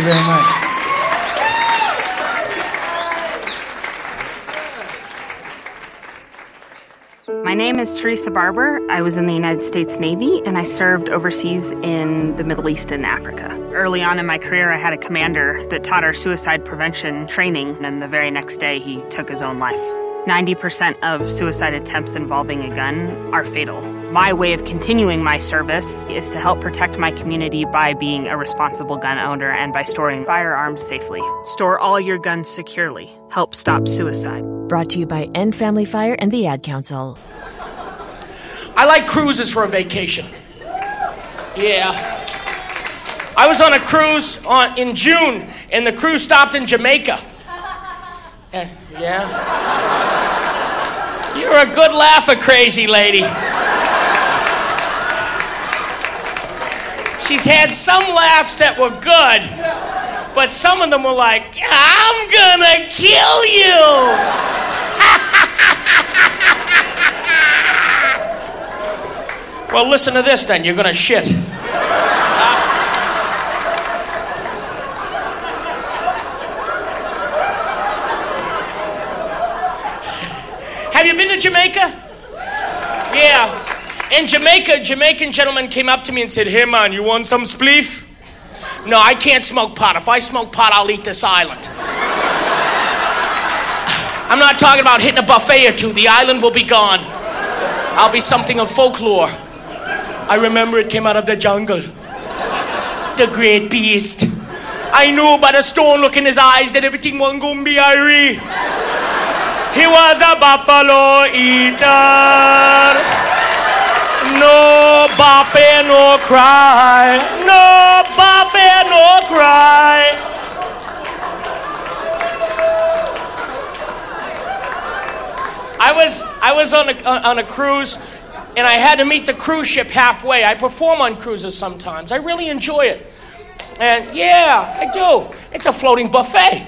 very much. My name is Teresa Barber. I was in the United States Navy, and I served overseas in the Middle East and Africa. Early on in my career, I had a commander that taught our suicide prevention training, and the very next day, he took his own life. 90% of suicide attempts involving a gun are fatal. My way of continuing my service is to help protect my community by being a responsible gun owner and by storing firearms safely. Store all your guns securely. Help stop suicide. Brought to you by End Family Fire and the Ad Council. I like cruises for a vacation. Yeah. I was on a cruise in June, and the cruise stopped in Jamaica. Yeah. You're a good laugher, crazy lady. She's had some laughs that were good, but some of them were like, I'm gonna kill you. Well, listen to this then. You're gonna shit. Have you been to Jamaica? Yeah. In Jamaica, a Jamaican gentleman came up to me and said, hey man, you want some spleef? No, I can't smoke pot. If I smoke pot, I'll eat this island. I'm not talking about hitting a buffet or two. The island will be gone. I'll be something of folklore. I remember it came out of the jungle. The great beast. I knew by the stone look in his eyes that everything wasn't going to be airy. He was a buffalo eater. No buffet, no cry. No buffet, no cry. I was on a cruise, and I had to meet the cruise ship halfway. I perform on cruises sometimes. I really enjoy it. And yeah, I do. It's a floating buffet.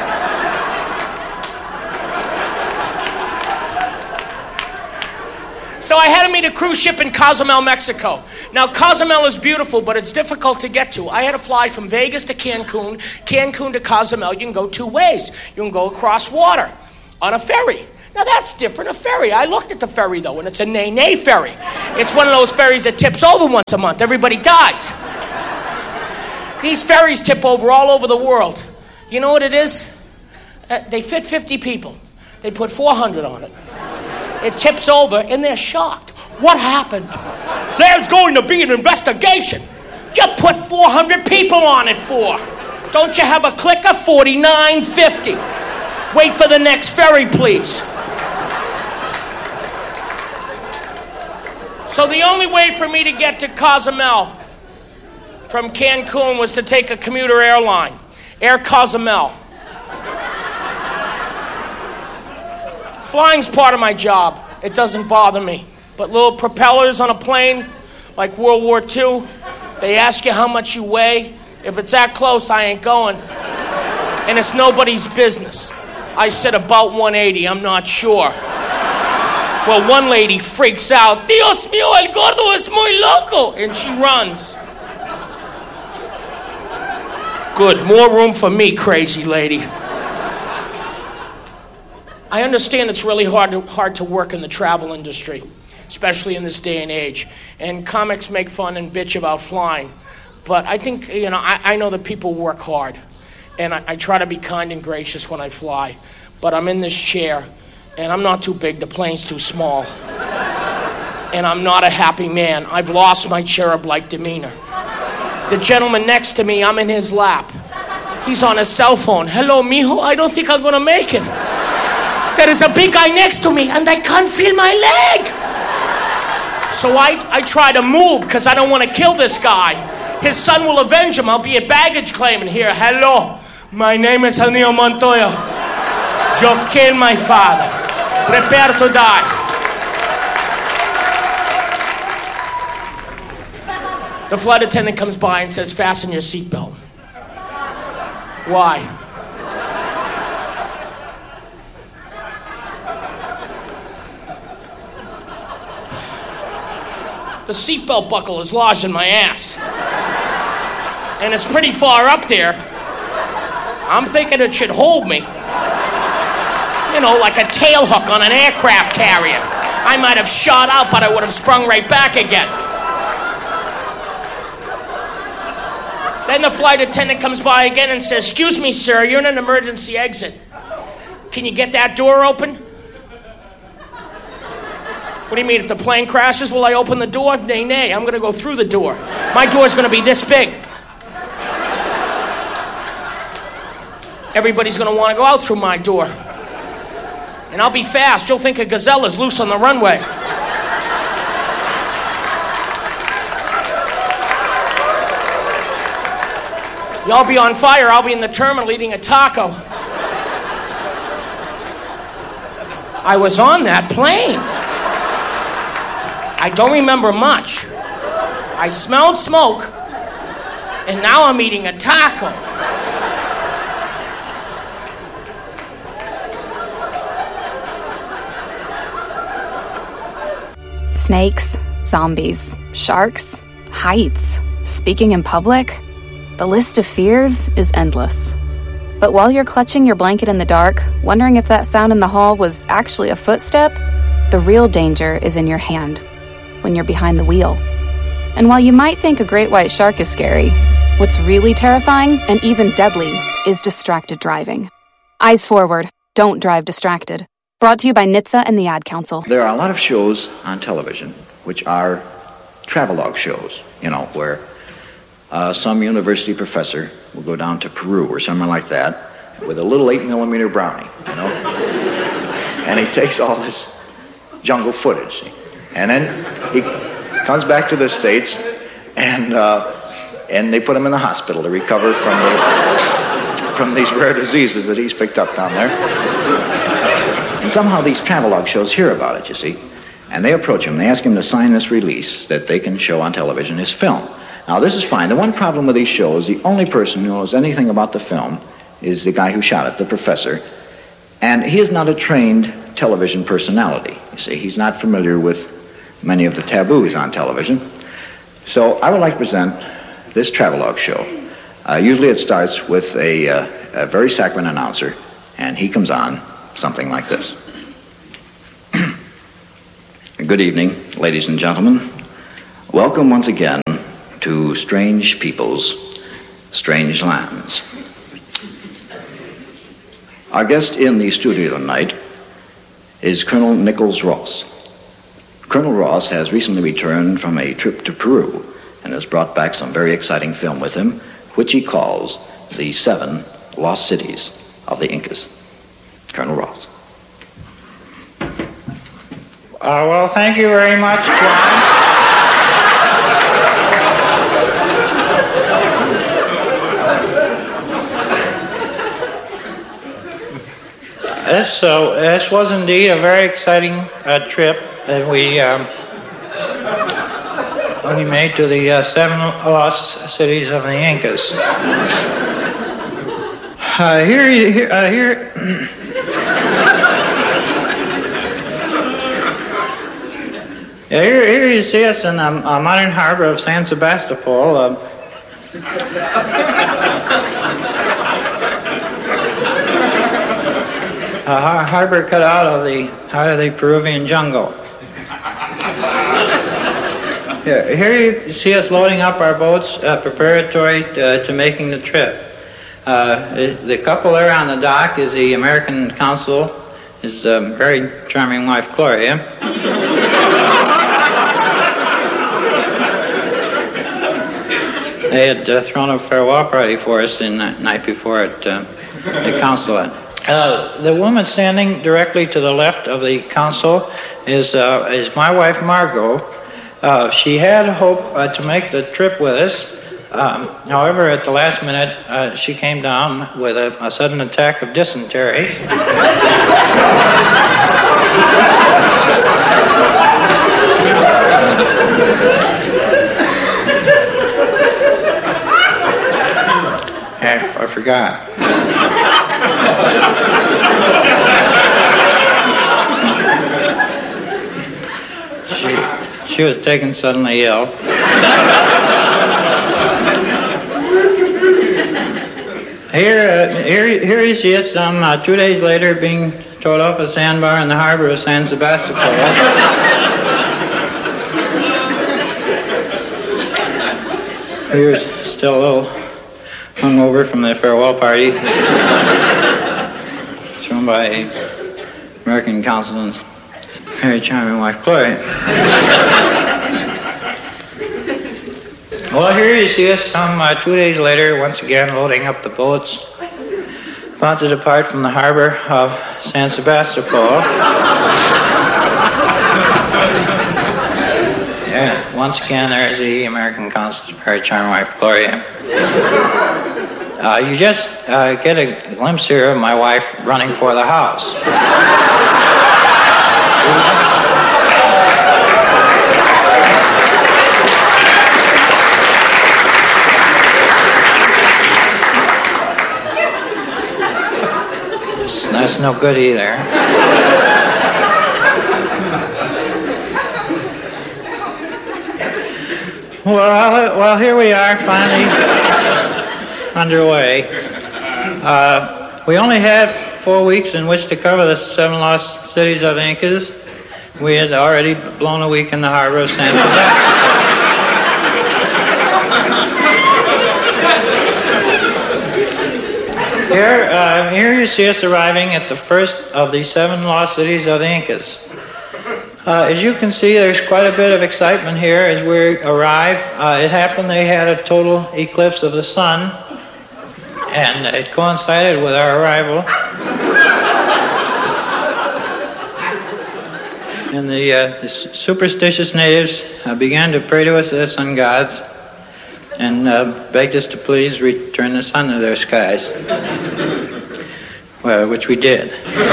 So I had to meet a cruise ship in Cozumel, Mexico. Now, Cozumel is beautiful, but it's difficult to get to. I had to fly from Vegas to Cancun, Cancun to Cozumel. You can go two ways. You can go across water on a ferry. Now, that's different, a ferry. I looked at the ferry, though, and it's a nay-nay ferry. It's one of those ferries that tips over once a month. Everybody dies. These ferries tip over all over the world. You know what it is? They fit 50 people. They put 400 on it. It tips over, and they're shocked. What happened? There's going to be an investigation. You put 400 people on it for. Don't you have a clicker? $49.50. Wait for the next ferry, please. So the only way for me to get to Cozumel from Cancun was to take a commuter airline, Air Cozumel. Flying's part of my job. It doesn't bother me. But little propellers on a plane, like World War II, they ask you how much you weigh. If it's that close, I ain't going. And it's nobody's business. I said about 180, I'm not sure. Well, one lady freaks out. Dios mío, el gordo es muy loco. And she runs. Good, more room for me, crazy lady. I understand it's really hard to work in the travel industry, especially in this day and age. And comics make fun and bitch about flying. But I think, I know that people work hard. And I try to be kind and gracious when I fly. But I'm in this chair, and I'm not too big. The plane's too small. And I'm not a happy man. I've lost my cherub-like demeanor. The gentleman next to me, I'm in his lap. He's on his cell phone. Hello, mijo, I don't think I'm going to make it. There is a big guy next to me, and I can't feel my leg. So I try to move, because I don't want to kill this guy. His son will avenge him. I'll be a baggage claim and hear, hello, my name is El Niño Montoya. Yo killed my father. Prepare to die. The flight attendant comes by and says, fasten your seatbelt. Why? The seatbelt buckle is lodged in my ass. And it's pretty far up there. I'm thinking it should hold me. You know, like a tail hook on an aircraft carrier. I might have shot out, but I would have sprung right back again. Then the flight attendant comes by again and says, "Excuse me, sir, you're in an emergency exit. Can you get that door open?" What do you mean, if the plane crashes, will I open the door? Nay, nay, I'm going to go through the door. My door's going to be this big. Everybody's going to want to go out through my door. And I'll be fast. You'll think a gazelle is loose on the runway. Y'all be on fire. I'll be in the terminal eating a taco. I was on that plane. I don't remember much. I smelled smoke, and now I'm eating a taco. Snakes, zombies, sharks, heights, speaking in public. The list of fears is endless. But while you're clutching your blanket in the dark, wondering if that sound in the hall was actually a footstep, the real danger is in your hand, when you're behind the wheel. And while you might think a great white shark is scary, what's really terrifying and even deadly is distracted driving. Eyes forward, don't drive distracted. Brought to you by NHTSA and the Ad Council. There are a lot of shows on television which are travelogue shows, you know, where some university professor will go down to Peru or somewhere like that with a little 8mm Brownie, you know, and he takes all this jungle footage, and then he comes back to the States, and they put him in the hospital to recover from these rare diseases that he's picked up down there. And somehow these travelogue shows hear about it, you see, and they approach him. They ask him to sign this release that they can show on television, his film. Now, this is fine. The one problem with these shows, the only person who knows anything about the film is the guy who shot it, the professor, and he is not a trained television personality. You see, he's not familiar with many of the taboos on television. So I would like to present this travelogue show. Usually it starts with a very saccharine announcer, and he comes on something like this. Good evening, ladies and gentlemen. Welcome once again to Strange Peoples, Strange Lands. Our guest in the studio tonight is Colonel Nicholas Ross. Colonel Ross has recently returned from a trip to Peru and has brought back some very exciting film with him, which he calls The 7 Lost Cities of the Incas. Colonel Ross. Well, thank you very much, John. This was indeed a very exciting trip that we made to the 7 lost cities of the Incas. Here you see us in the modern harbor of San Sebastopol. A harbor cut out of the Peruvian jungle. Here you see us loading up our boats preparatory to making the trip. The couple there on the dock is the American consul, his very charming wife, Gloria. They had thrown a farewell party for us the night before at the consulate. The woman standing directly to the left of the consul is my wife, Margot. She had hoped to make the trip with us. However, at the last minute, she came down with a sudden attack of dysentery. I forgot. She was taken suddenly ill. Here here you see us 2 days later being towed off a sandbar in the harbor of San Sebastopol. We were still a little hungover from the farewell party thrown by American consul and very charming wife, Chloe. Well, here you see us 2 days later, once again loading up the boats, about to depart from the harbor of San Sebastopol. Yeah, once again, there's the American consul's very charming wife, Gloria. You just get a glimpse here of my wife running for the house. That's no good either. Well, here we are, finally underway. We only had 4 weeks in which to cover the 7 lost cities of the Incas. We had already blown a week in the harbor of San Sebastopol. Here you see us arriving at the first of the 7 lost cities of the Incas. As you can see, there's quite a bit of excitement here as we arrive. It happened they had a total eclipse of the sun, and it coincided with our arrival. And the superstitious natives began to pray to us as sun gods and begged us to please return the sun to their skies, well, which we did.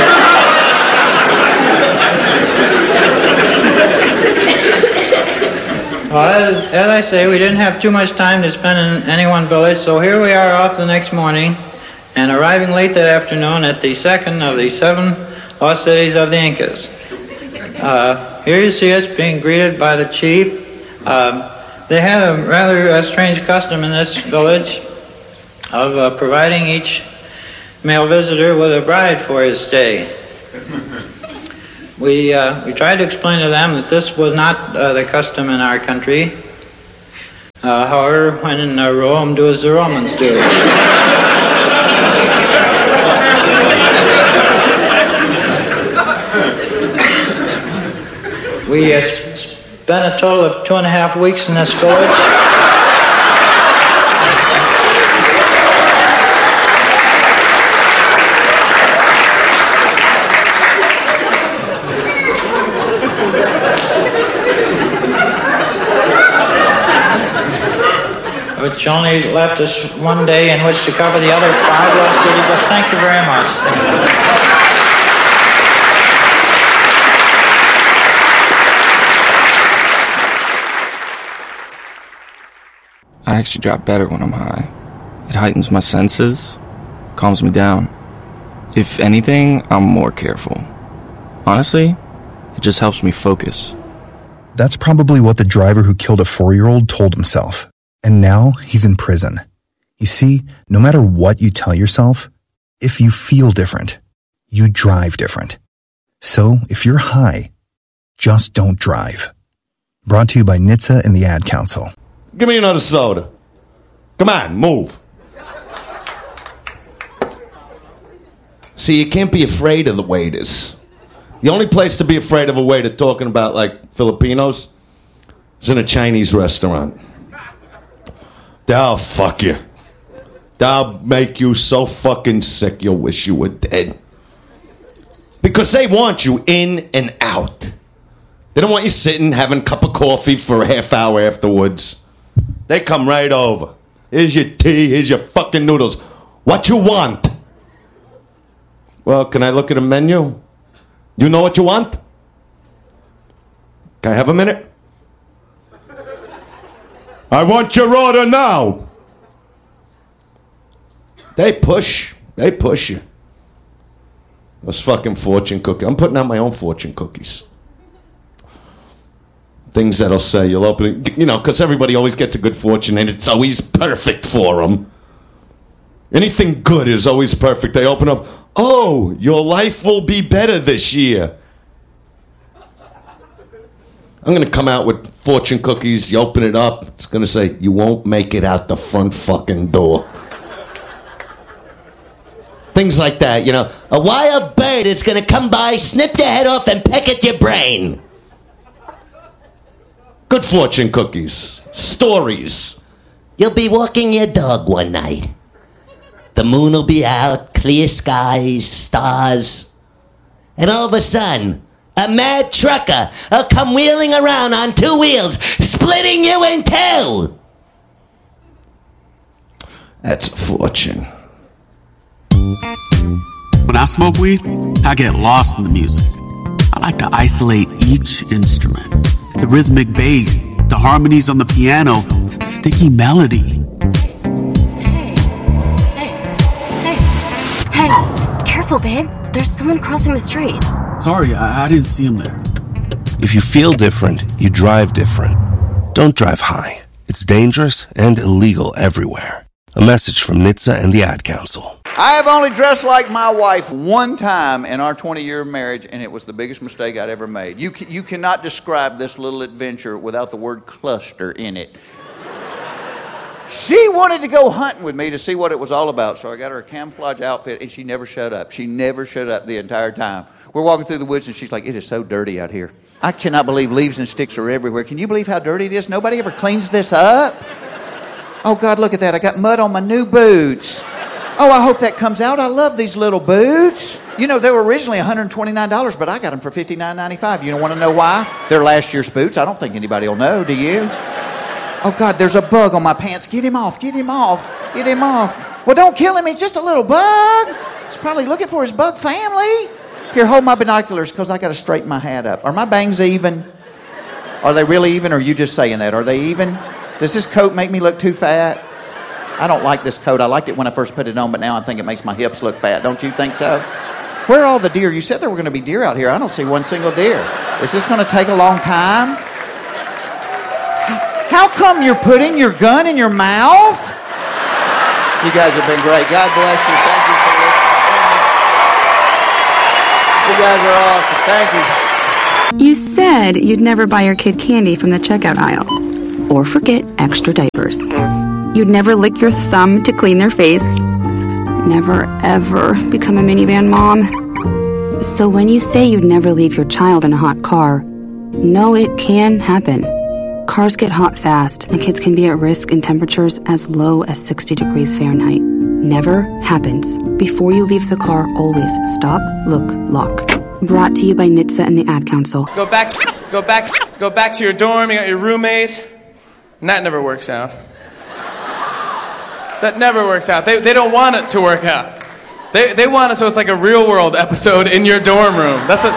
Well, as I say, we didn't have too much time to spend in any one village, so here we are off the next morning and arriving late that afternoon at the second of the 7 lost cities of the Incas. Here you see us being greeted by the chief. They had a rather strange custom in this village of providing each male visitor with a bride for his stay. We tried to explain to them that this was not the custom in our country. However, when in Rome, do as the Romans do. We spent a total of 2.5 weeks in this village. Which only left us 1 day in which to cover the other 5 lost cities, but thank you very much. I actually drop better when I'm high. It heightens my senses, calms me down. If anything, I'm more careful. Honestly, it just helps me focus. That's probably what the driver who killed a 4-year-old told himself. And now he's in prison. You see, no matter what you tell yourself, if you feel different, you drive different. So if you're high, just don't drive. Brought to you by NHTSA and the Ad Council. Give me another soda. Come on, move. See, you can't be afraid of the waiters. The only place to be afraid of a waiter talking about, like, Filipinos is in a Chinese restaurant. They'll fuck you. They'll make you so fucking sick you'll wish you were dead. Because they want you in and out. They don't want you sitting having a cup of coffee for a half hour afterwards. They come right over. Here's your tea, here's your fucking noodles. What you want? Well, can I look at a menu? You know what you want? Can I have a minute? I want your order now. They push you. Those fucking fortune cookies. I'm putting out my own fortune cookies. Things that'll say you'll open it, because everybody always gets a good fortune and it's always perfect for them. Anything good is always perfect. They open up, oh, your life will be better this year. I'm going to come out with fortune cookies. You open it up. It's going to say, you won't make it out the front fucking door. Things like that, you know. A wild bird is going to come by, snip your head off, and peck at your brain. Good fortune cookies. Stories. You'll be walking your dog one night. The moon will be out, clear skies, stars. And all of a sudden, a mad trucker will come wheeling around on 2 wheels, splitting you in two. That's a fortune. When I smoke weed, I get lost in the music. I like to isolate each instrument. The rhythmic bass, the harmonies on the piano, the sticky melody. Hey, careful, babe. There's someone crossing the street. Sorry, I didn't see him there. If you feel different, you drive different. Don't drive high. It's dangerous and illegal everywhere. A message from NHTSA and the Ad Council. I have only dressed like my wife one time in our 20-year marriage, and it was the biggest mistake I'd ever made. You cannot describe this little adventure without the word cluster in it. She wanted to go hunting with me to see what it was all about, so I got her a camouflage outfit, and she never shut up. She never shut up the entire time. We're walking through the woods, and she's like, it is so dirty out here. I cannot believe leaves and sticks are everywhere. Can you believe how dirty it is? Nobody ever cleans this up? Oh, God, look at that. I got mud on my new boots. Oh, I hope that comes out. I love these little boots. You know, they were originally $129, but I got them for $59.95. You don't want to know why? They're last year's boots. I don't think anybody will know, do you? Oh, God, there's a bug on my pants. Get him off. Get him off. Get him off. Well, don't kill him. It's just a little bug. He's probably looking for his bug family. Here, hold my binoculars because I got to straighten my hat up. Are my bangs even? Are they really even, or are you just saying that? Are they even? Does this coat make me look too fat? I don't like this coat. I liked it when I first put it on, but now I think it makes my hips look fat. Don't you think so? Where are all the deer? You said there were going to be deer out here. I don't see one single deer. Is this going to take a long time? How come you're putting your gun in your mouth? You guys have been great. God bless you. Thank you for listening. You guys are awesome. Thank you. You said you'd never buy your kid candy from the checkout aisle. Or forget extra diapers. You'd never lick your thumb to clean their face. Never, ever become a minivan mom. So when you say you'd never leave your child in a hot car, no, it can happen. Cars get hot fast, and kids can be at risk in temperatures as low as 60 degrees Fahrenheit. Never happens. Before you leave the car, always stop, look, lock. Brought to you by NHTSA and the Ad Council. Go back to your dorm. You got your roommate, and that never works out. That never works out. They don't want it to work out. They want it so it's like a Real World episode in your dorm room. That's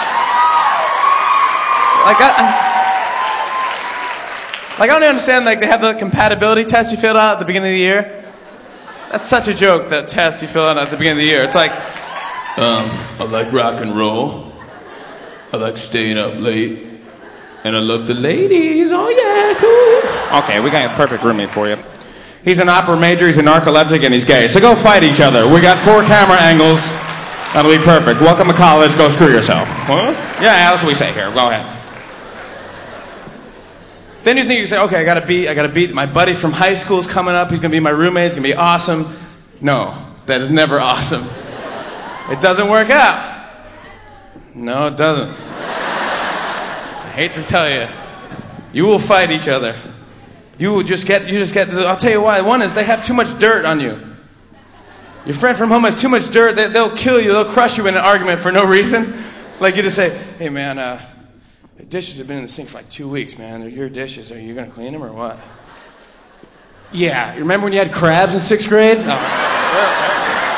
I don't understand, like, they have the compatibility test you fill out at the beginning of the year. That's such a joke, that test you fill out at the beginning of the year. It's like, I like rock and roll. I like staying up late. And I love the ladies. Oh, yeah, cool. Okay, we got a perfect roommate for you. He's an opera major, he's a narcoleptic, and he's gay. So go fight each other. We got 4 camera angles. That'll be perfect. Welcome to college. Go screw yourself. Huh? Yeah, that's what we say here. Go ahead. Then you think, you say, okay, I gotta beat my buddy from high school's coming up. He's gonna be my roommate. He's gonna be awesome. No, that is never awesome. It doesn't work out. No, it doesn't. I hate to tell you. You will fight each other. You just get, I'll tell you why. One is they have too much dirt on you. Your friend from home has too much dirt. They'll kill you. They'll crush you in an argument for no reason. Like you just say, hey, man, the dishes have been in the sink for like 2 weeks, man. They're your dishes. Are you going to clean them or what? Yeah. You remember when you had crabs in 6th grade? Oh.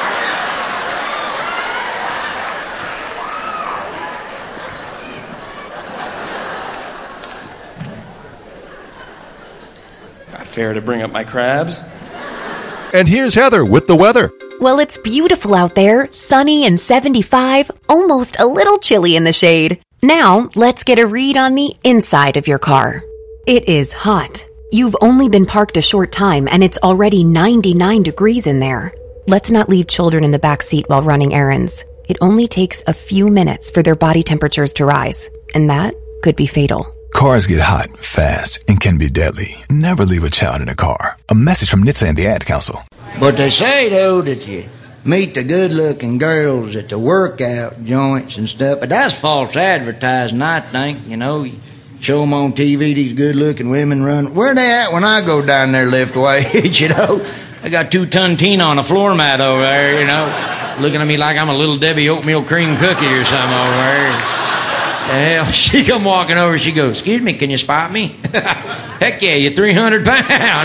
Fair to bring up my crabs. And here's Heather with the weather. Well, it's beautiful out there, sunny and 75, almost a little chilly in the shade. Now, let's get a read on the inside of your car. It is hot. You've only been parked a short time and it's already 99 degrees in there. Let's not leave children in the back seat while running errands. It only takes a few minutes for their body temperatures to rise, and that could be fatal. Cars get hot, fast, and can be deadly. Never leave a child in a car. A message from NHTSA and the Ad Council. But they say, though, that you meet the good-looking girls at the workout joints and stuff. But that's false advertising, I think. You know, you show them on TV, these good-looking women run. Where they at when I go down there lift weights, you know? I got 2-ton Tina on a floor mat over there, you know, looking at me like I'm a little Debbie oatmeal cream cookie or something over there. Hell, she come walking over, she goes, "Excuse me, can you spot me?" Heck yeah, you're 300 pounds.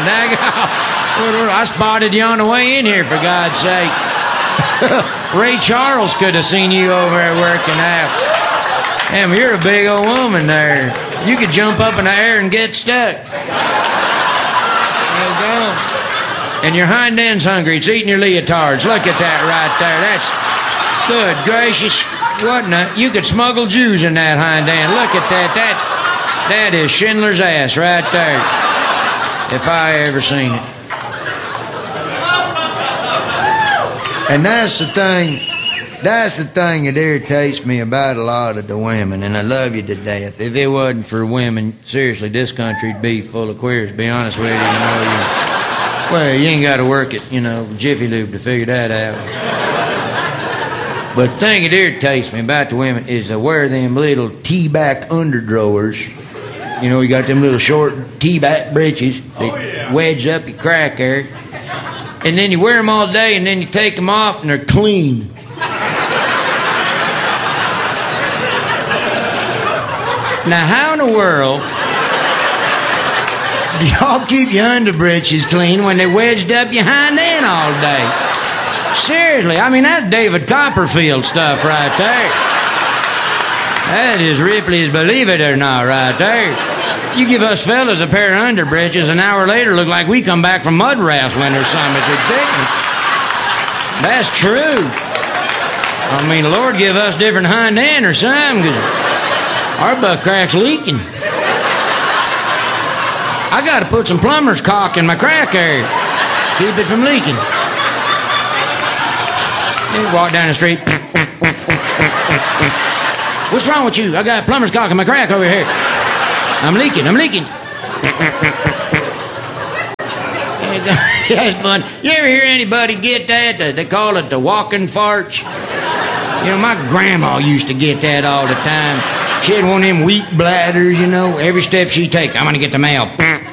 I spotted you on the way in here, for God's sake. Ray Charles could have seen you over there working out. Damn, you're a big old woman there. You could jump up in the air and get stuck. There you go. And your hind end's hungry. It's eating your leotards. Look at that right there. That's good gracious. What not? You could smuggle Jews in that hind end. Look at that. That is Schindler's ass right there. If I ever seen it. And that's the thing that irritates me about a lot of the women, and I love you to death. If it wasn't for women, seriously, this country'd be full of queers, to be honest with you. Well, you ain't got to work it, Jiffy Lube to figure that out. But the thing that irritates me about the women is they wear them little T-back underdrawers. You got them little short T-back breeches that wedge up your crack there. And then you wear them all day, and then you take them off, and they're clean. Now, how in the world do y'all keep your underbreeches clean when they wedged up your hind end all day? Seriously, I mean, that's David Copperfield stuff right there. That is Ripley's Believe It or Not right there. You give us fellas a pair of underbreeches, an hour later look like we come back from mud wrestling or something. It's ridiculous. That's true. I mean, the Lord give us different hind end or something, because our butt crack's leaking. I got to put some plumber's caulk in my crack area. Keep it from leaking. You walk down the street. What's wrong with you? I got plumber's caulk in my crack over here. I'm leaking. That's fun. You ever hear anybody get that? They call it the walking farts. My grandma used to get that all the time. She had one of them weak bladders, Every step she take, I'm going to get the mail.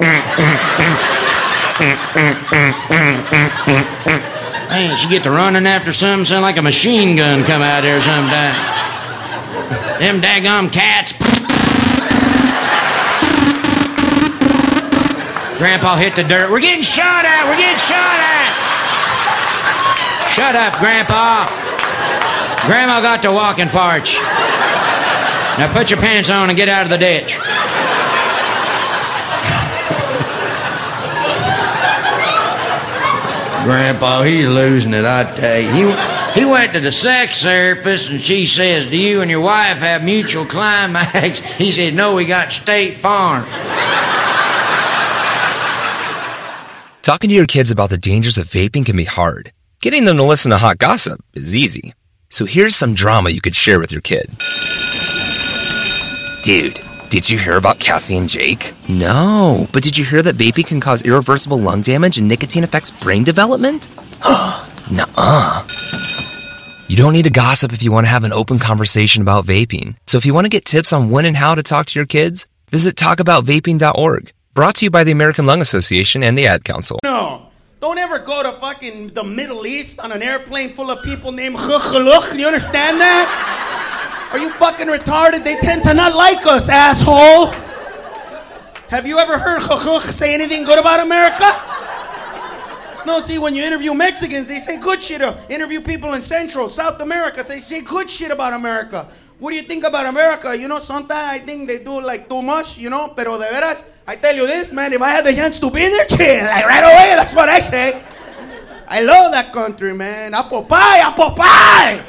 Man, she get to running after something, sound like a machine gun come out there sometime. Them daggum cats. Grandpa hit the dirt. We're getting shot at. Shut up, Grandpa. Grandma got the walking farts. Now put your pants on and get out of the ditch. Grandpa, he's losing it, I tell you. He went to the sex therapist, and she says, "Do you and your wife have mutual climax?" He said, "No, we got State Farm." Talking to your kids about the dangers of vaping can be hard. Getting them to listen to hot gossip is easy. So here's some drama you could share with your kid. Dude, did you hear about Cassie and Jake? No, but did you hear that vaping can cause irreversible lung damage and nicotine affects brain development? Nuh-uh. You don't need to gossip if you want to have an open conversation about vaping. So if you want to get tips on when and how to talk to your kids, visit talkaboutvaping.org. Brought to you by the American Lung Association and the Ad Council. No, don't ever go to fucking the Middle East on an airplane full of people named Chukhaluk. You understand that? Are you fucking retarded? They tend to not like us, asshole. Have you ever heard Chukhaluk say anything good about America? No, see, when you interview Mexicans, they say good shit. Interview people in Central, South America, they say good shit about America. What do you think about America? Sometimes I think they do like too much, pero de veras, I tell you this, man, if I had the chance to be there, like right away, that's what I say. I love that country, man. Apple pie!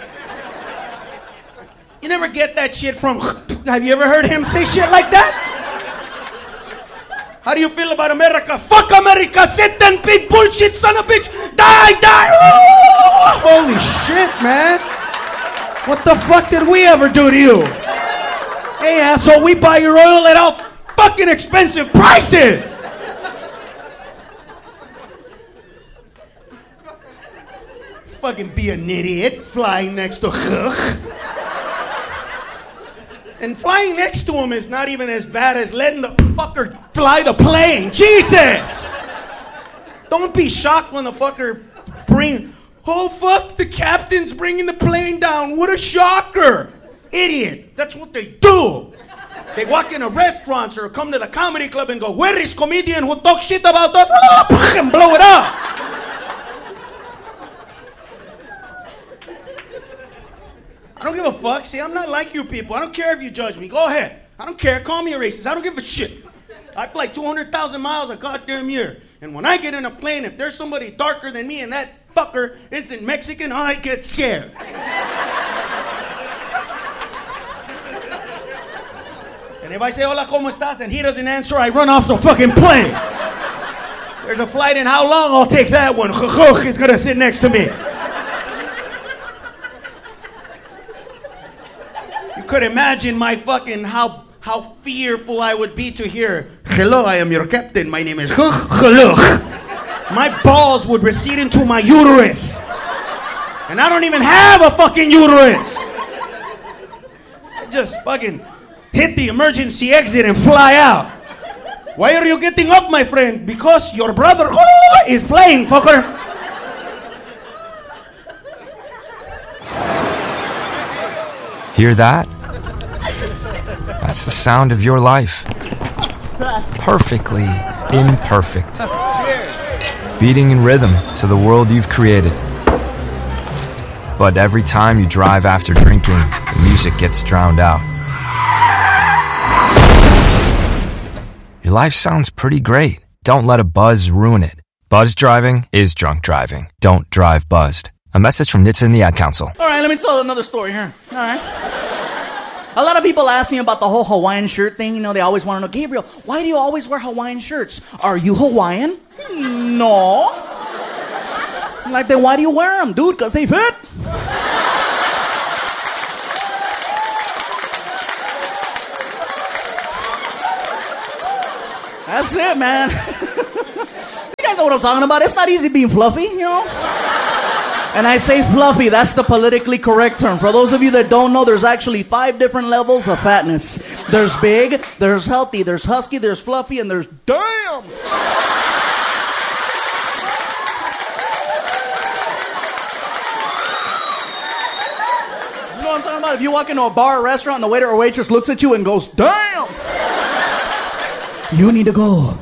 You never get that shit from, have you ever heard him say shit like that? How do you feel about America? Fuck America, sit and big bullshit, son of a bitch, die! Holy shit, man. What the fuck did we ever do to you? Hey, asshole, we buy your oil at all fucking expensive prices. Fucking be an idiot flying next to Chugh. And flying next to him is not even as bad as letting the fucker fly the plane. Jesus! Don't be shocked when the fucker oh fuck, the captain's bringing the plane down. What a shocker! Idiot. That's what they do. They walk into restaurants or come to the comedy club and go, where is comedian who talk shit about us? And blow it up. I don't give a fuck. See, I'm not like you people. I don't care if you judge me. Go ahead. I don't care. Call me a racist. I don't give a shit. I fly 200,000 miles a goddamn year. And when I get in a plane, if there's somebody darker than me and that fucker isn't Mexican, I get scared. And if I say, hola, ¿cómo estás? And he doesn't answer, I run off the fucking plane. There's a flight in how long? I'll take that one. He's gonna sit next to me. You could imagine my fucking how fearful I would be to hear, hello, I am your captain, my name is Hello. My balls would recede into my uterus. And I don't even have a fucking uterus. I just fucking hit the emergency exit and fly out. Why are you getting up, my friend? Because your brother is playing, fucker. Hear that? That's the sound of your life. Perfectly imperfect. Beating in rhythm to the world you've created. But every time you drive after drinking, the music gets drowned out. Your life sounds pretty great. Don't let a buzz ruin it. Buzz driving is drunk driving. Don't drive buzzed. A message from NHTSA and the Ad Council. All right, let me tell another story here. All right. A lot of people ask me about the whole Hawaiian shirt thing. You know, they always want to know, Gabriel, why do you always wear Hawaiian shirts? Are you Hawaiian? No. I'm like, then why do you wear them, dude? Because they fit. That's it, man. You guys know what I'm talking about. It's not easy being fluffy, you know? And I say fluffy, that's the politically correct term. For those of you that don't know, there's actually 5 different levels of fatness. There's big, there's healthy, there's husky, there's fluffy, and there's damn. You know what I'm talking about? If you walk into a bar or restaurant and the waiter or waitress looks at you and goes, damn, you need to go.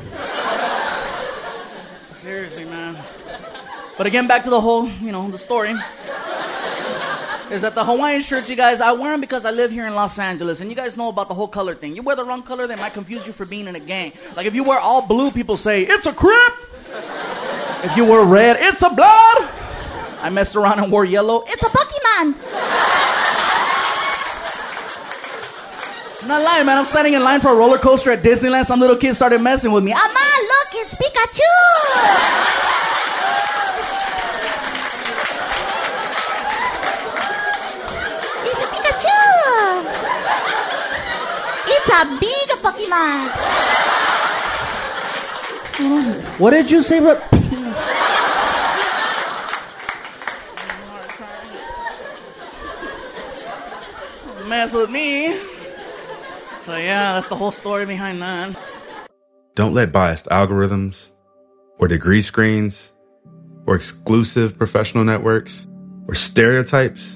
Seriously, man. But again, back to the whole, the story. Is that the Hawaiian shirts, you guys, I wear them because I live here in Los Angeles. And you guys know about the whole color thing. You wear the wrong color, they might confuse you for being in a gang. Like if you wear all blue, people say, it's a Crip. If you wear red, it's a Blood. I messed around and wore yellow, it's a Pokemon. I'm not lying, man. I'm standing in line for a roller coaster at Disneyland. Some little kid started messing with me. Ama, look, it's Pikachu. It's a big Pokemon. What did you say? Mess with me. So yeah, that's the whole story behind that. Don't let biased algorithms or degree screens or exclusive professional networks or stereotypes.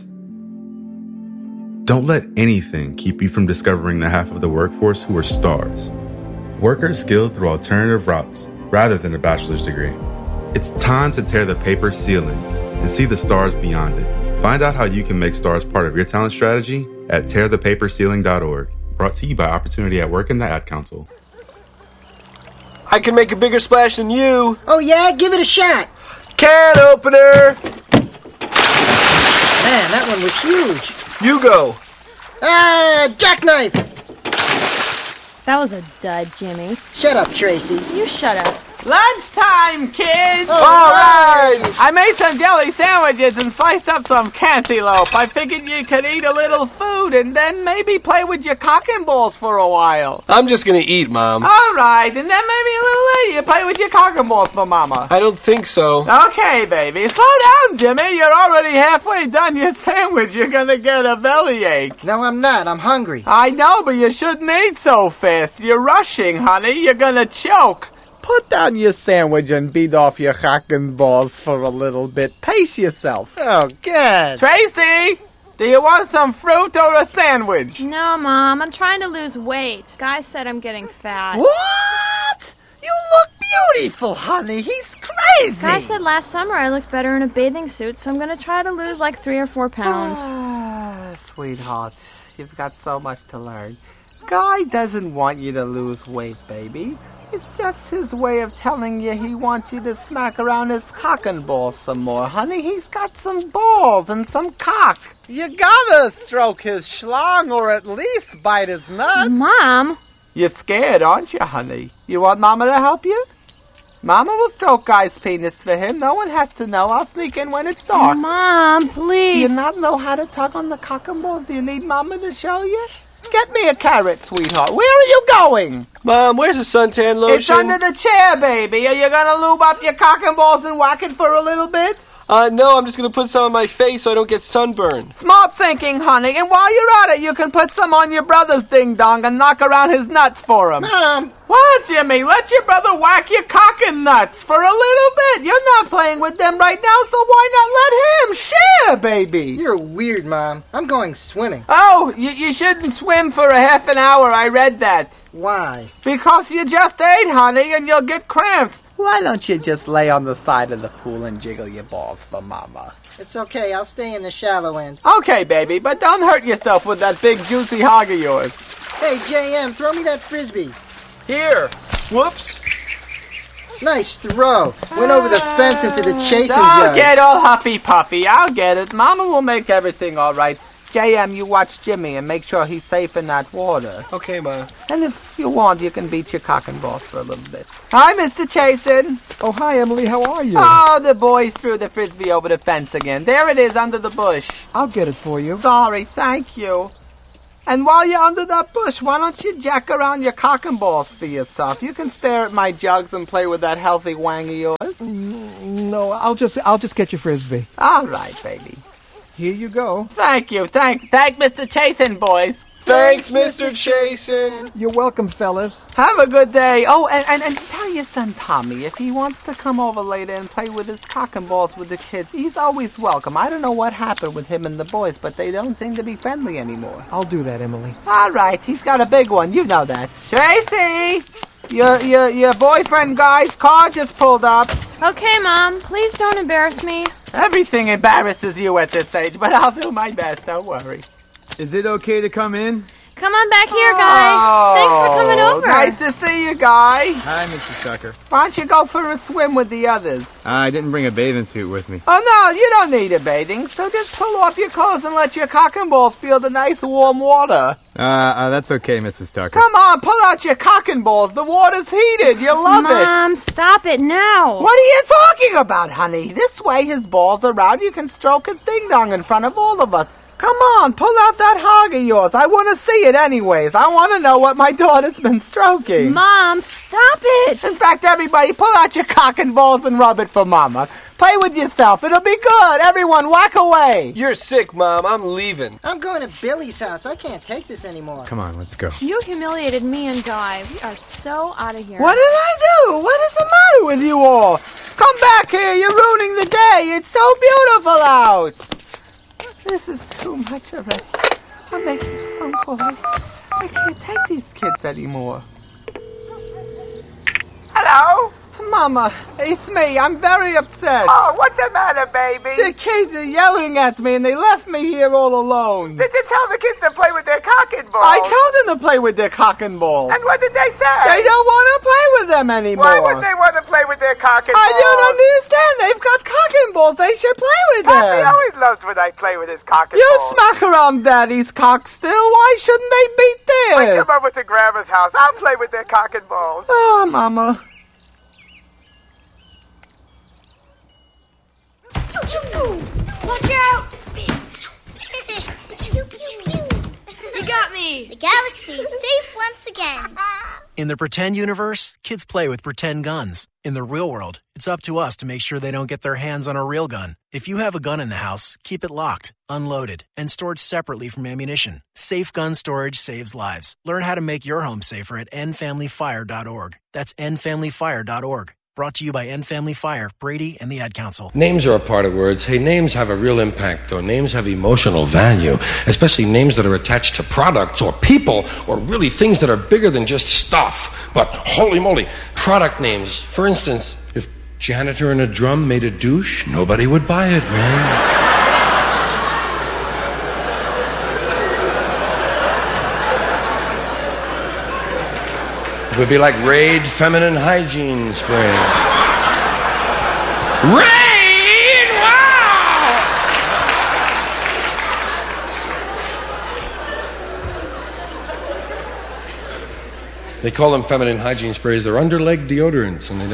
Don't let anything keep you from discovering the half of the workforce who are stars. Workers skilled through alternative routes rather than a bachelor's degree. It's time to tear the paper ceiling and see the stars beyond it. Find out how you can make stars part of your talent strategy at tearthepaperceiling.org. Brought to you by Opportunity at Work and the Ad Council. I can make a bigger splash than you. Oh yeah? Give it a shot. Can opener! Man, that one was huge. You go. Jackknife! That was a dud, Jimmy. Shut up, Tracy. You shut up. Lunchtime, kids! All right! baby. I made some jelly sandwiches and sliced up some cantaloupe. I figured you could eat a little food and then maybe play with your cock and balls for a while. I'm just gonna eat, Mom. All right, and then maybe a little later you play with your cock and balls for Mama. I don't think so. Okay, baby. Slow down, Jimmy. You're already halfway done your sandwich. You're gonna get a bellyache. No, I'm not. I'm hungry. I know, but you shouldn't eat so fast. You're rushing, honey. You're gonna choke. Put down your sandwich and beat off your cock and balls for a little bit. Pace yourself. Oh, God. Tracy, do you want some fruit or a sandwich? No, Mom. I'm trying to lose weight. Guy said I'm getting fat. What? You look beautiful, honey. He's crazy. Guy said last summer I looked better in a bathing suit, so I'm going to try to lose like 3 or 4 pounds. Sweetheart, you've got so much to learn. Guy doesn't want you to lose weight, baby. It's just his way of telling you he wants you to smack around his cock and balls some more, honey. He's got some balls and some cock. You gotta stroke his schlong or at least bite his nuts. Mom! You're scared, aren't you, honey? You want Mama to help you? Mama will stroke Guy's penis for him. No one has to know. I'll sneak in when it's dark. Mom, please. Do you not know how to tug on the cock and balls? Do you need Mama to show you? Get me a carrot, sweetheart. Where are you going? Mom, where's the suntan lotion? It's under the chair, baby. Are you gonna lube up your cock and balls and whack it for a little bit? No, I'm just gonna put some on my face so I don't get sunburned. Smart thinking, honey. And while you're at it, you can put some on your brother's ding-dong and knock around his nuts for him. Mom! What, Jimmy? Let your brother whack your cock and nuts for a little bit. You're not playing with them right now, so why not let him share, baby? You're weird, Mom. I'm going swimming. Oh, you shouldn't swim for a half an hour. I read that. Why? Because you just ate, honey, and you'll get cramps. Why don't you just lay on the side of the pool and jiggle your balls for Mama? It's okay. I'll stay in the shallow end. Okay, baby, but don't hurt yourself with that big juicy hog of yours. Hey, JM, throw me that Frisbee. Here. Whoops. Nice throw. Went over the fence into the Chasen's Don't yard. get all huffy-puffy. I'll get it. Mama will make everything all right. JM, you watch Jimmy and make sure he's safe in that water. Okay, Ma. And if you want, you can beat your cock and balls for a little bit. Hi, Mr. Chasen. Oh, hi, Emily. How are you? Oh, the boys threw the Frisbee over the fence again. There it is under the bush. I'll get it for you. Sorry, thank you. And while you're under that bush, why don't you jack around your cock and balls for yourself? You can stare at my jugs and play with that healthy wang of yours. No, I'll just get your Frisbee. All right, baby. Here you go. Thank you. Thank Mr. Chasen, boys. Thanks, Mr. Chasen. You're welcome, fellas. Have a good day. Oh, and tell your son Tommy, if he wants to come over later and play with his cock and balls with the kids, he's always welcome. I don't know what happened with him and the boys, but they don't seem to be friendly anymore. I'll do that, Emily. All right, he's got a big one. You know that. Tracy! Your boyfriend Guy's car just pulled up. Okay, Mom. Please don't embarrass me. Everything embarrasses you at this age, but I'll do my best. Don't worry. Is it okay to come in? Come on back here, Guy. Thanks for coming over. Nice to see you, Guy. Hi, Mrs. Tucker. Why don't you go for a swim with the others? I didn't bring a bathing suit with me. Oh, no, you don't need a bathing, so just pull off your clothes and let your cock and balls feel the nice warm water. That's okay, Mrs. Tucker. Come on, pull out your cock and balls. The water's heated. You'll love it. Mom, stop it now. What are you talking about, honey? This way his balls are out. You can stroke his ding-dong in front of all of us. Come on, pull out that hog of yours. I want to see it anyways. I want to know what my daughter's been stroking. Mom, stop it. In fact, everybody, pull out your cock and balls and rub it for Mama. Play with yourself. It'll be good. Everyone, whack away. You're sick, Mom. I'm leaving. I'm going to Billy's house. I can't take this anymore. Come on, let's go. You humiliated me and Guy. We are so out of here. What did I do? What is the matter with you all? Come back here. You're ruining the day. It's so beautiful out. This is too much already. I'm making a phone call. I can't take these kids anymore. Hello? Mama, it's me. I'm very upset. Oh, what's the matter, baby? The kids are yelling at me and they left me here all alone. Did you tell the kids to play with their cock and balls? I told them to play with their cock and balls. And what did they say? They don't want to play with them anymore. Why would they want to play with their cock and balls? I don't understand. They've got cock and balls. They should play with them. He always loves when I play with his cock and balls. You smack around Daddy's cock still. Why shouldn't they beat theirs? I come over to Grandma's house. I'll play with their cock and balls. Oh, Mama. Watch out! You got me! The galaxy is safe once again. In the pretend universe, kids play with pretend guns. In the real world, it's up to us to make sure they don't get their hands on a real gun. If you have a gun in the house, keep it locked, unloaded, and stored separately from ammunition. Safe gun storage saves lives. Learn how to make your home safer at endfamilyfire.org. That's endfamilyfire.org. Brought to you by End Family Fire, Brady, and the Ad Council. Names are a part of words. Hey, names have a real impact, though. Names have emotional value, especially names that are attached to products or people or really things that are bigger than just stuff. But holy moly, product names. For instance, if Janitor in a Drum made a douche, nobody would buy it, man. It would be like Raid Feminine Hygiene Spray. Raid! Wow! They call them feminine hygiene sprays. They're underleg deodorants, and they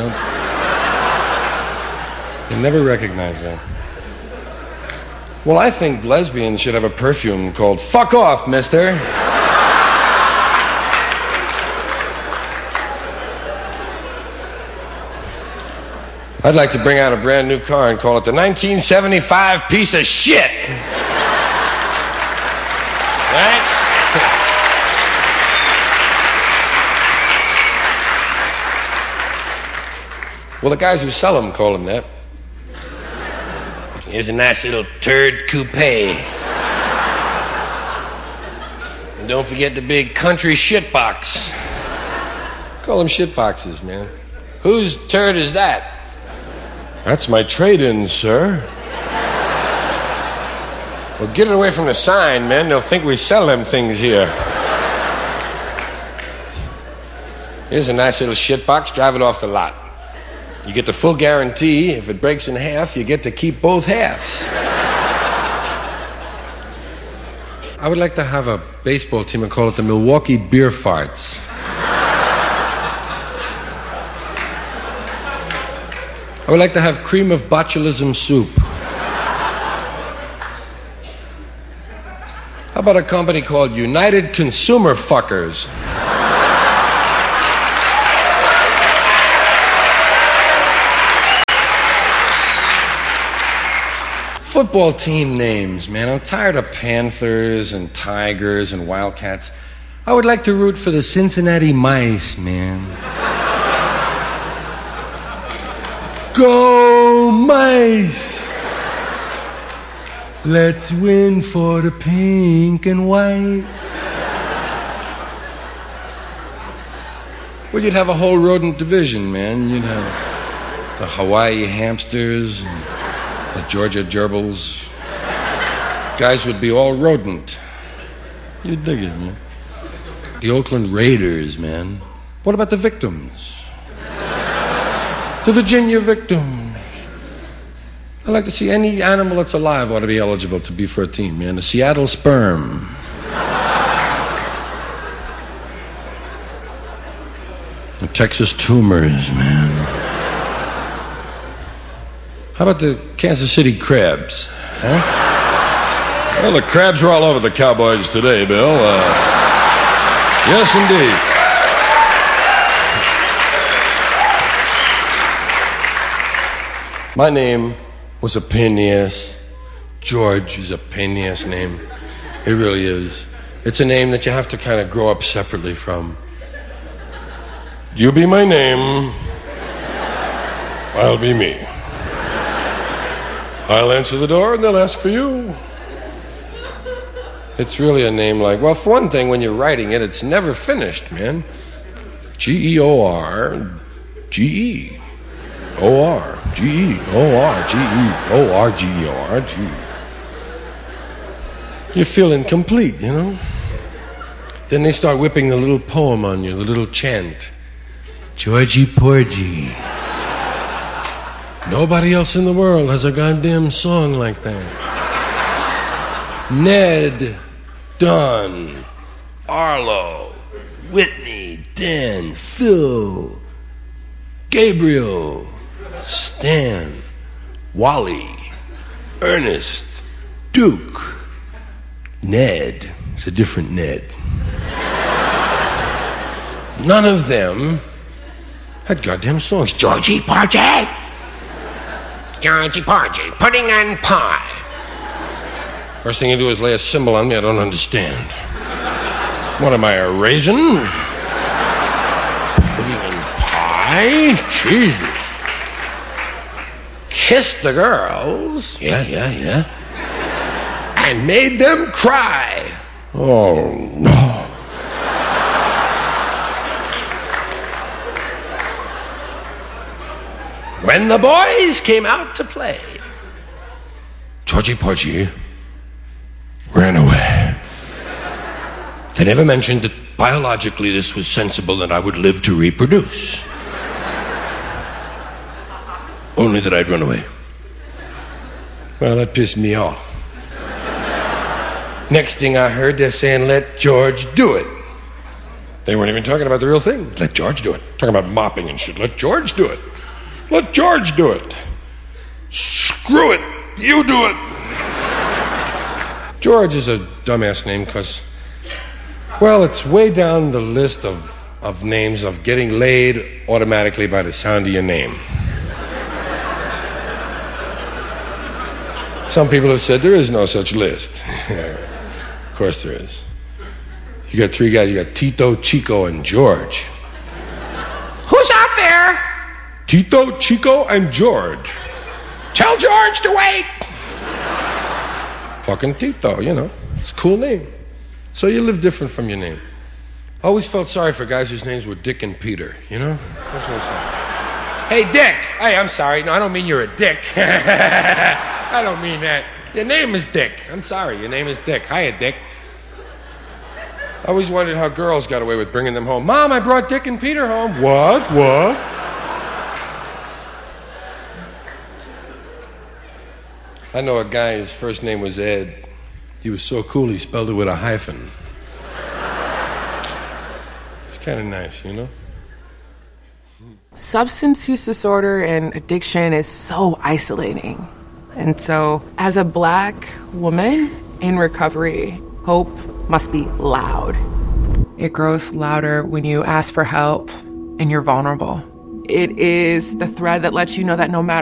never recognize that. Well, I think lesbians should have a perfume called Fuck Off, Mister. I'd like to bring out a brand new car and call it the 1975 piece of shit. Right? Well, the guys who sell them call them that. Here's a nice little turd coupe. And don't forget the big country shit box. Call them shit boxes, man. Whose turd is that? That's my trade-in, sir. Well, get it away from the sign, man. They'll think we sell them things here. Here's a nice little shit box. Drive it off the lot. You get the full guarantee. If it breaks in half, you get to keep both halves. I would like to have a baseball team and call it the Milwaukee Beer Farts. I would like to have cream of botulism soup. How about a company called United Consumer Fuckers? Football team names, man. I'm tired of Panthers and Tigers and Wildcats. I would like to root for the Cincinnati Mice, man. Go Mice! Let's win for the pink and white. Well, you'd have a whole rodent division, man. You'd have the Hawaii hamsters and the Georgia gerbils. Guys would be all rodent. You'd dig it, man. The Oakland Raiders, man. What about the victims? The Virginia victims. I'd like to see any animal that's alive ought to be eligible to be for a team, man. The Seattle Sperm. The Texas Tumors, man. How about the Kansas City Crabs? Huh? Well, the crabs are all over the Cowboys today, Bill. Yes, indeed. My name was a pain in the ass. George is a pain in the ass name. It really is. It's a name that you have to kind of grow up separately from. You be my name. I'll be me. I'll answer the door and they'll ask for you. It's really a name like, well, for one thing, when you're writing it, it's never finished, man. G-E-O-R-G-E. O-R-G-E-O-R-G-E-O-R-G-E. You feel incomplete, you know? Then they start whipping the little poem on you, the little chant. Georgie Porgy. Nobody else in the world has a goddamn song like that. Ned, Don, Arlo, Whitney, Dan, Phil, Gabriel, Stan, Wally, Ernest, Duke, Ned. It's a different Ned. None of them had goddamn songs. Georgie Porgy! Georgie Porgy, pudding and pie. First thing you do is lay a symbol on me I don't understand. What am I, a raisin? Pudding and pie? Jesus. Kissed the girls. Yeah. And made them cry. Oh, no. When the boys came out to play, Georgie Porgy ran away. They never mentioned that biologically this was sensible that I would live to reproduce. Only that I'd run away. Well, that pissed me off. Next thing I heard, they're saying, let George do it. They weren't even talking about the real thing. Let George do it. Talking about mopping and shit. Let George do it. Let George do it. Screw it. You do it. George is a dumbass name because, well, it's way down the list of names of getting laid automatically by the sound of your name. Some people have said there is no such list. Of course there is. You got three guys. You got Tito, Chico, and George. Who's out there? Tito, Chico, and George. Tell George to wait. Fucking Tito, you know. It's a cool name. So you live different from your name. I always felt sorry for guys whose names were Dick and Peter, you know? That's what I said. Hey, Dick. Hey, I'm sorry. No, I don't mean you're a dick. I don't mean that. Your name is Dick. I'm sorry. Your name is Dick. Hiya, Dick. I always wondered how girls got away with bringing them home. Mom, I brought Dick and Peter home. What? I know a guy, his first name was Ed. He was so cool, he spelled it with a hyphen. It's kind of nice, you know? Substance use disorder and addiction is so isolating. And so, as a black woman in recovery, hope must be loud. It grows louder when you ask for help and you're vulnerable. It is the thread that lets you know that no matter